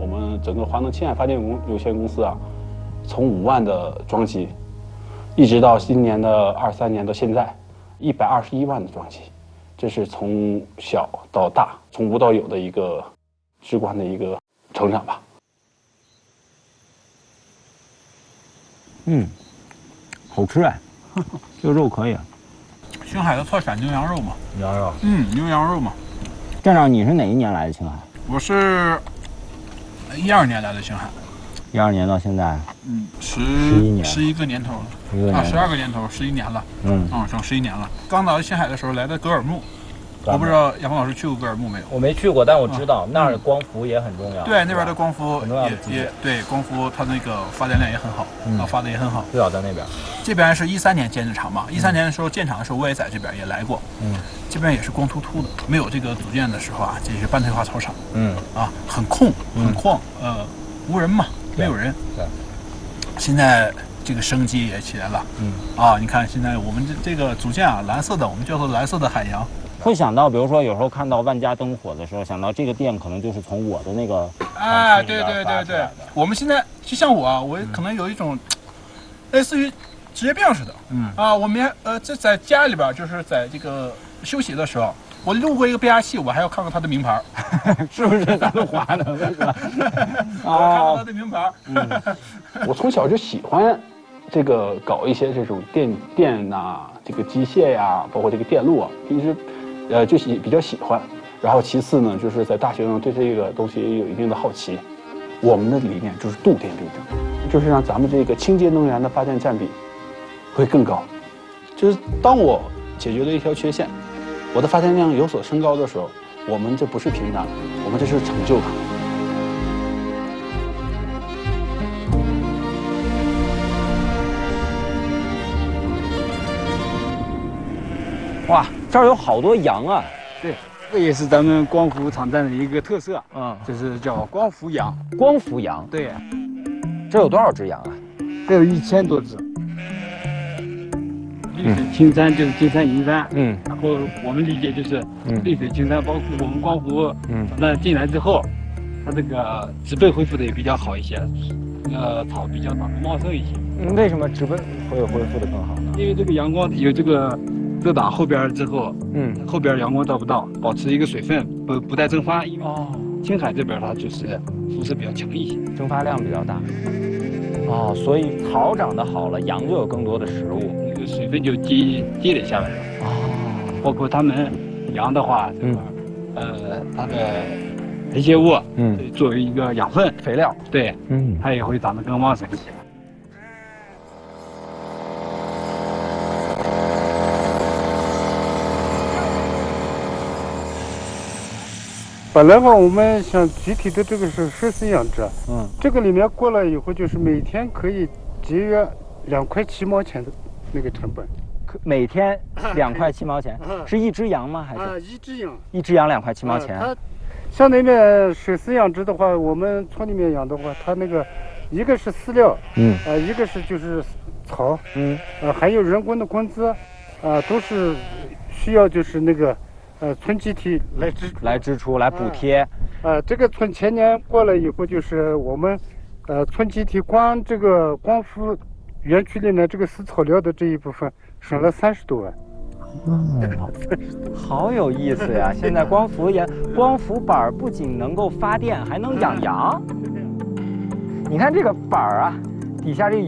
我们整个华能氢海发电有限公司啊，从5万的装机，一直到今年的23年到现在，121万的装机，这是从小到大，从无到有的一个直观的一个成长吧。 好吃哎，这个肉可以。 青海的特产牛羊肉嘛。 羊肉。 牛羊肉嘛。 站长，你是哪一年来的青海？ 我是12年来的青海。 12年到现在 11个年头了。啊，12个年头，11年了。整11年了。刚到青海的时候来的格尔木。我不知道杨峰老师去过格尔木没有？ 我没去过，但我知道那儿的光伏也很重要。 对，那边的光伏也对，光伏它那个发电量也很好，发的也很好。 最早在那边。 这边是13年建的厂嘛，13年的时候建厂的时候我也在这边也来过。这边也是光秃秃的，没有这个组建的时候啊，这是半退化草场。很空，很旷，无人嘛，没有人。 对。 现在这个生机也起来了。你看现在我们这个组件啊，蓝色的，我们叫做蓝色的海洋。 会想到，比如说有时候看到万家灯火的时候，想到这个店可能就是从我的那个对，我们现在就像我可能有一种类似于职业病似的。我们这在家里边就是在这个休息的时候，我路过一个变压器，我还要看看它的名牌， 是不是咱们华能的？ 我要看看它的名牌。 我从小就喜欢这个搞一些这种电呐，这个机械呀，包括这个电路啊，平时就比较喜欢。然后其次呢，就是在大学上对这个东西也有一定的好奇。我们的理念就是度电并争，就是让咱们这个清洁能源的发电占比会更高。就是当我解决了一条缺陷，我的发电量有所升高的时候，我们这不是平淡，我们这是成就感。 哇，这儿有好多羊啊！ 对，这也是咱们光伏场站的一个特色。就是叫光伏羊。 光伏羊。 对。 这有多少只羊啊？ 这有1000多只。绿水青山就是金山银山。然后我们理解就是绿水青山，包括我们光伏场站进来之后，它这个植被恢复的也比较好一些，草比较长得茂盛一些。 为什么植被会恢复的更好呢？ 因为这个阳光有这个遮挡后边之后，后边阳光照不到，保持一个水分不带蒸发。因为青海这边它就是辐射比较强一些， 蒸发量比较大。所以草长得好了，羊就有更多的食物， 那个水分就积累下来了。包括它们羊的话，它的排泄物，作为一个养分肥料， 对，它也会长得更旺盛一些。 本来吧，我们想集体的这个是14养殖，这个里面过了以后，就是每天可以节约2块7毛钱的那个成本。 每天2块7毛钱，是一只羊吗？还是一只羊？ 一只羊2块7毛钱。 它像那个14养殖的话，我们村里面养的话，它那个一个是饲料，一个是就是草，还有人工的工资，都是需要就是那个。村集体来支出来补贴。 这个村前年过了以后，就是我们村集体光这个光伏园区里面这个饲草料的这一部分省了30多万。 好有意思呀！现在光伏板不仅能够发电，还能养羊。你看这个板啊，底下这